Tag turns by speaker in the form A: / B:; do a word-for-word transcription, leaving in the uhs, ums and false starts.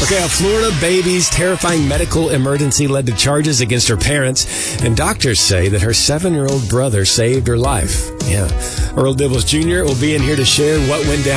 A: Okay, a Florida baby's terrifying medical emergency led to charges against her parents, and doctors say that her seven-year-old brother saved her life. Yeah. Earl Dibbles Junior will be in here to share what went down.